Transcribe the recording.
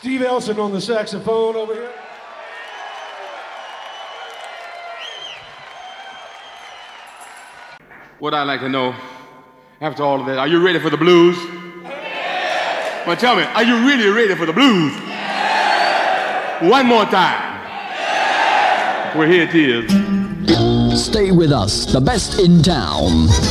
Steve Elson on the saxophone over here. What I'd like to know, after all of that, are you ready for the blues? Yeah. Well, tell me, are you really ready for the blues? Yeah. One more time. Yeah. Well, here it is. Stay with us, the best in town.